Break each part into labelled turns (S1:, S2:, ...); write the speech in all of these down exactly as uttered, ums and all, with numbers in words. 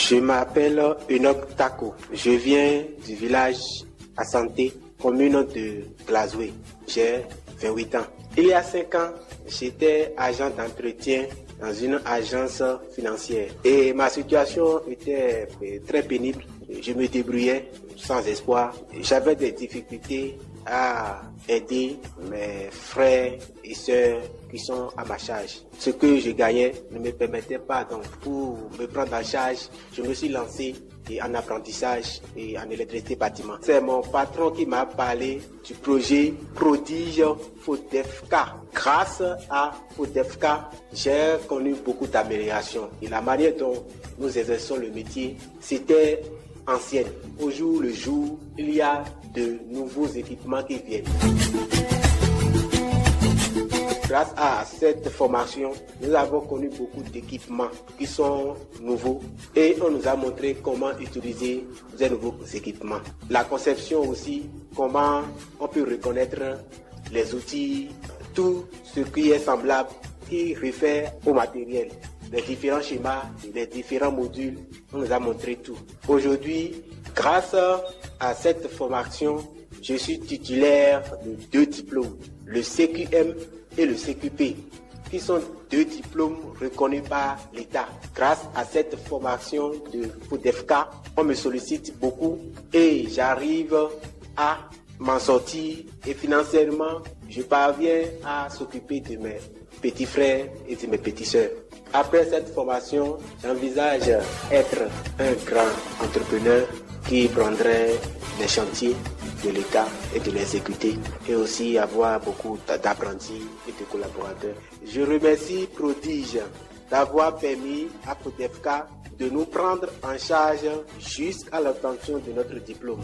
S1: Je m'appelle Enoch Tako. Je viens du village à Santé, commune de Glazoué. J'ai vingt-huit ans. Il y a cinq ans, j'étais agent d'entretien dans une agence financière. Et ma situation était très pénible. Je me débrouillais sans espoir. J'avais des difficultés à aider mes frères et sœurs qui sont à ma charge. Ce que je gagnais ne me permettait pas, donc pour me prendre en charge, je me suis lancé en apprentissage et en électricité bâtiment. C'est mon patron qui m'a parlé du projet Prodige FODEFK. Grâce à FODEFK, j'ai connu beaucoup d'améliorations. Et la manière dont nous exerçons le métier, c'était ancienne. Au jour le jour, il y a de nouveaux équipements qui viennent. Grâce à cette formation, nous avons connu beaucoup d'équipements qui sont nouveaux et on nous a montré comment utiliser ces nouveaux équipements. La conception aussi, comment on peut reconnaître les outils, tout ce qui est semblable, qui réfère au matériel. Les différents schémas, les différents modules, on nous a montré tout. Aujourd'hui, grâce à cette formation, je suis titulaire de deux diplômes, le C Q M et le C Q P, qui sont deux diplômes reconnus par l'État. Grâce à cette formation de FODEFK, on me sollicite beaucoup et j'arrive à m'en sortir et financièrement, je parviens à s'occuper de mes petits frères et de mes petites sœurs. Après cette formation, j'envisage être un grand entrepreneur qui prendrait les chantiers de l'État et de l'exécuter et aussi avoir beaucoup d'apprentis et de collaborateurs. Je remercie Prodige d'avoir permis à FODEFK de nous prendre en charge jusqu'à l'obtention de notre diplôme.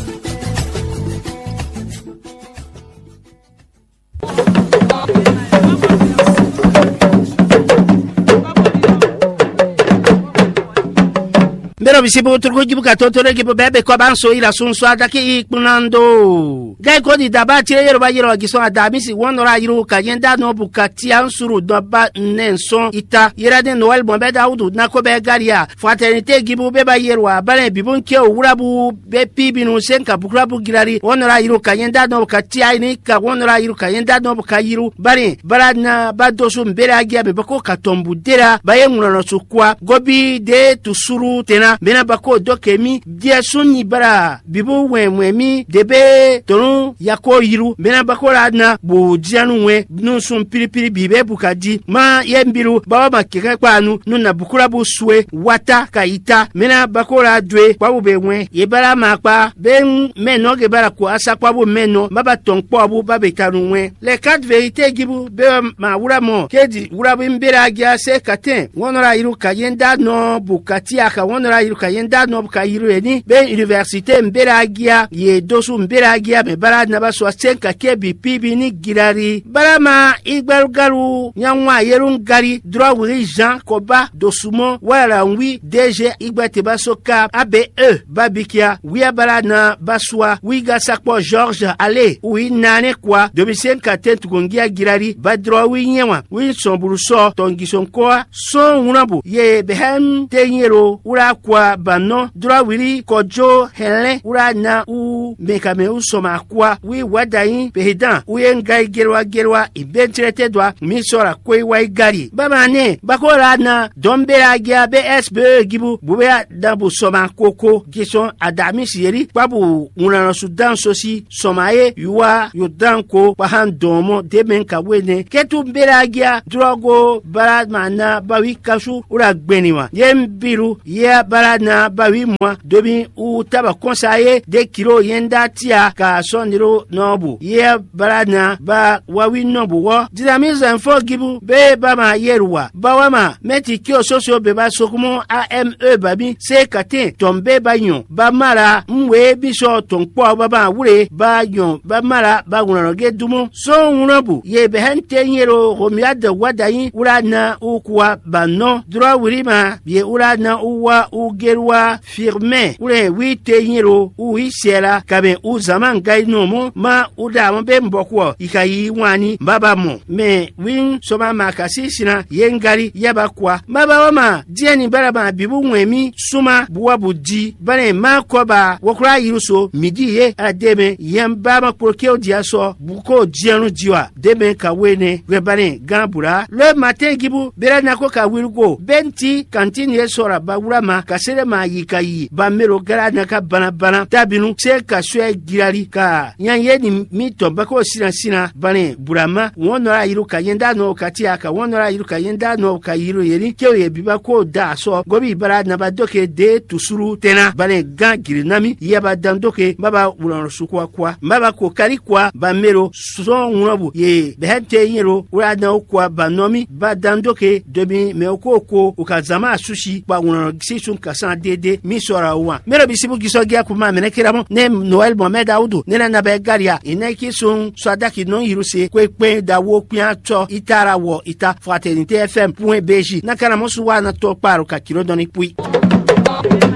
S2: Mbero bisibu turkuji bukatotore gibo bebe kwa banso ila sunso adaki ikpunando. Gai kodi dabati yero ba yero giso adamisi wonora yiru kayenda no bukati ansuru doba nenson ita yerade Noel bombe daudu na ko be garia fraternité gibo beba yero abale bibun ke owurabu be pibinu senka bukrabu girari wonora yiru kayenda no bukati aini ka wonora yiru kayenda no bukayiru bari barana badosu mbere agia be bako katombu dera baye ngunono sukwa gobi de tusuru tena bena bako dokemi dia sunni bara bibu wemwemi debe tonu yako yiru bena bako radna bu dianu we nu sun piripiri bibe bukadi ma yembiru bawa makeke kwanu nu na bukura bu suwe wata kaita mena bako radwe kwa bu benwe yebara makpa ben menoge bara ko asa kwa bu meno baba tonkpo bu babetanu we les quatre vérités gibu be ma wura mo kedi wura bu mbera agia se katen wonora yiru kayenda no bukati aka wonora yiru kayenda no bukayiru eni be université mberagia ye dosu mberagia me bara na baso asenka kebi pibi ni girari barama igbarugaru nyanwa yerun gari droit wuri Jean Koba dosumo wala wi D G igbate basoka A B E babikia wi bara na baswa wi gasakpo George Ale wi nane kwa domisenka tentu gongia girari badro wi nyewa wi somburuso tongisonko son unabu ye behem tenyero ura kwa bano dura wiri kojo hele ura na u mekame usoma kwa wi wadayin pehidan uye ngai gerwa gerwa ibentrete dwa misora kwe wai gari bamane bakora na dombera gya B S B gibu bube dabu soma koko gison adami sieri babu unana sudan sosi somaye yuwa yudanko pahan domo demen kawene ketu mbera gya drogo baradmana bawi kashu ura gbeniwa yembiru ye barana bawi mwa dobi u taba konsaye de kilo yenda tia ka soniro nobu ye barana ba wawi nobu wo dinamize info gibu be ba ma yeruwa bawama meti kio soso be ba sokumo A M E babi se kate tombe ba yon ba mara mwe biso tonkpo baba wure ba yon ba mara ba ngunoge dumo so ngunobu ye be hante yero romia de wadayin ura na ukwa bano droit wirima ye ura na uwa ugerwa firme ure wi tenyero uwi sera kabe u zaman gai nomo ma uda mo be mbokwo ikayi wani baba mo me win soma makasi sina yengari yaba kwa baba wama dieni baraba bibu nwemi suma buwabu di bane ma ko ba wokra yiruso midi ye ademe yamba ma porkeo diaso buko dianu diwa deme kawene webane gambura le matin gibu bera nako ka wirugo benti kantini ye sora bawurama kasere ma yikayi ba mero gara naka bana bana tabinu se ka swe girali ka nyanye ni mito bako sina sina bane burama wonora yiru kayenda no katia ka wonora yiru kayenda no ka yiru yeri kewe ye biba ko da so gobi bara na badoke de tusuru tena bane gan girinami yaba dandoke baba wulon sukwa kwa baba ko kari kwa ba mero so ngunabu ye behete yero ura na kwa banomi ba dandoke debi me okoko ukazama sushi ba wulon sisun kasan dede mi sora wa mero bisibu giso gya kuma menekiramo ne Noel Mohamed Audu ne na be garia ineki sun swadaki non yiruse kwekwe da wo pia to itara wo ita fraternité fm point b j na kana mosu wa na to paro ka kilo doni pui